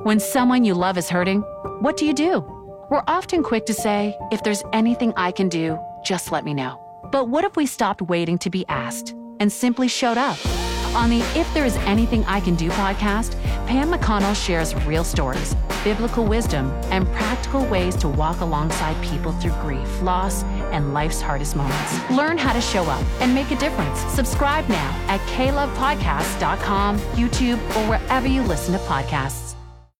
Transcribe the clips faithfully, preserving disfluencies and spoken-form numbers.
When someone you love is hurting, what do you do? We're often quick to say, if there's anything I can do, just let me know. But what if we stopped waiting to be asked and simply showed up? On the If There Is Anything I Can Do podcast, Pam McConnell shares real stories, biblical wisdom, and practical ways to walk alongside people through grief, loss, and life's hardest moments. Learn how to show up and make a difference. Subscribe now at k love podcast dot com, YouTube, or wherever you listen to podcasts.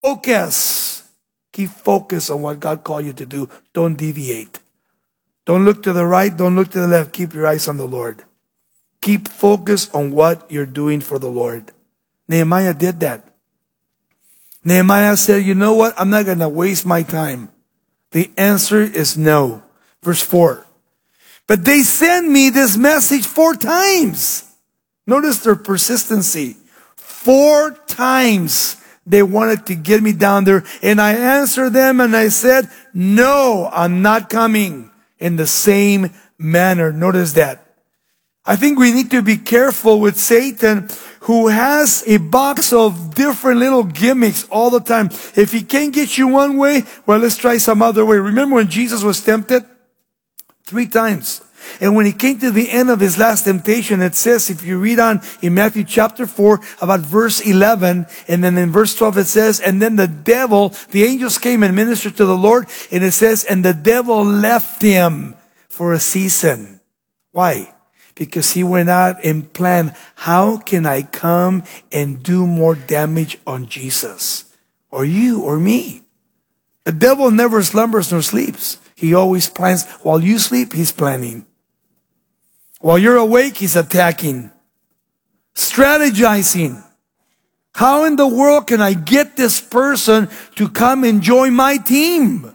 Focus. Keep focused on what God called you to do. Don't deviate. Don't look to the right. Don't look to the left. Keep your eyes on the Lord. Keep focused on what you're doing for the Lord. Nehemiah did that. Nehemiah said, you know what? I'm not going to waste my time. The answer is no. Verse four. But they sent me this message four times. Notice their persistency. Four times they wanted to get me down there. And I answered them and I said, no, I'm not coming. In the same manner. Notice that. I think we need to be careful with Satan, who has a box of different little gimmicks all the time. If he can't get you one way, well, let's try some other way. Remember when Jesus was tempted? Three times. And when he came to the end of his last temptation, it says, if you read on in Matthew chapter four, about verse eleven, and then in verse twelve it says, and then the devil, the angels came and ministered to the Lord, and it says, and the devil left him for a season. Why? Because he went out and planned, how can I come and do more damage on Jesus? Or you, or me. The devil never slumbers nor sleeps. He always plans. While you sleep, he's planning. While you're awake, he's attacking. Strategizing. How in the world can I get this person to come and join my team?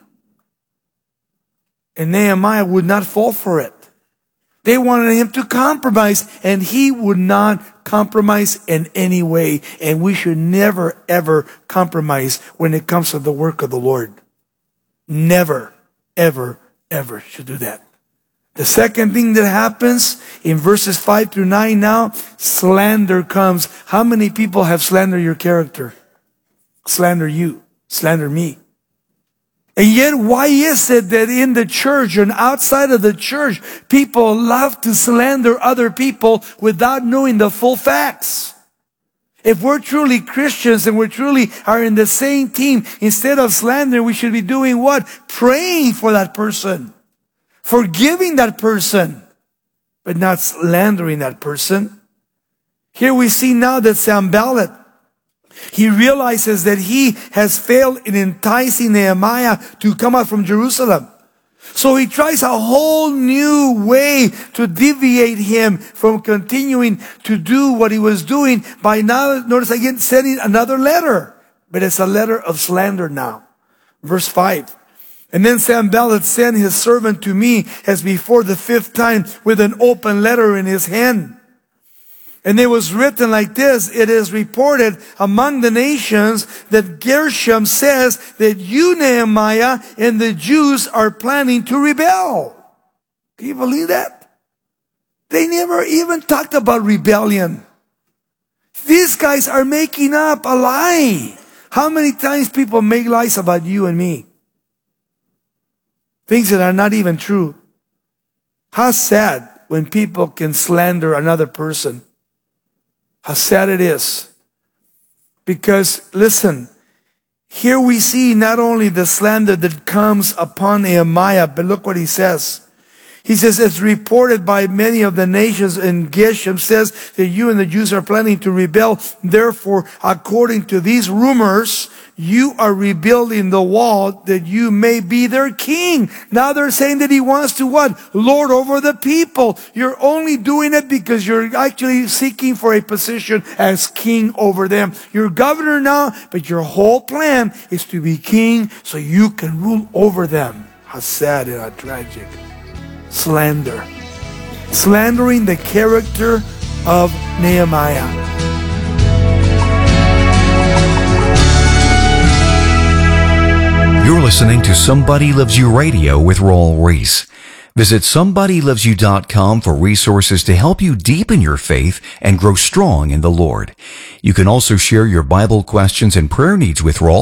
And Nehemiah would not fall for it. They wanted him to compromise, and he would not compromise in any way. And we should never, ever compromise when it comes to the work of the Lord. Never, ever, ever should do that. The second thing that happens in verses five through nine now, slander comes. How many people have slandered your character? Slander you, slander me. And yet, why is it that in the church and outside of the church, people love to slander other people without knowing the full facts? If we're truly Christians and we truly are in the same team, instead of slander, we should be doing what? Praying for that person. Forgiving that person. But not slandering that person. Here we see now that Sanballat, he realizes that he has failed in enticing Nehemiah to come out from Jerusalem. So he tries a whole new way to deviate him from continuing to do what he was doing by now, notice again, sending another letter. But it's a letter of slander now. Verse five. And then Sanballat sent his servant to me as before the fifth time with an open letter in his hand. And it was written like this, it is reported among the nations that Gershom says that you, Nehemiah, and the Jews are planning to rebel. Can you believe that? They never even talked about rebellion. These guys are making up a lie. How many times people make lies about you and me? Things that are not even true. How sad when people can slander another person. How sad it is. Because, listen, here we see not only the slander that comes upon Nehemiah, but look what he says. He says, it's reported by many of the nations, and Geshem says that you and the Jews are planning to rebel. Therefore, according to these rumors, you are rebuilding the wall that you may be their king. Now they're saying that he wants to what? Lord over the people. You're only doing it because you're actually seeking for a position as king over them. You're governor now, but your whole plan is to be king so you can rule over them. How sad and how tragic. Slander. Slandering the character of Nehemiah. You're listening to Somebody Loves You Radio with Raul Ries. Visit somebody loves you dot com for resources to help you deepen your faith and grow strong in the Lord. You can also share your Bible questions and prayer needs with Raul